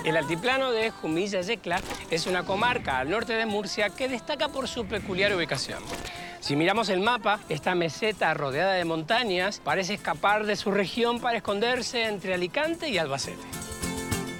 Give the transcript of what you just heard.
El altiplano de Jumilla-Yecla es una comarca al norte de Murcia que destaca por su peculiar ubicación. Si miramos el mapa, esta meseta rodeada de montañas parece escapar de su región para esconderse entre Alicante y Albacete.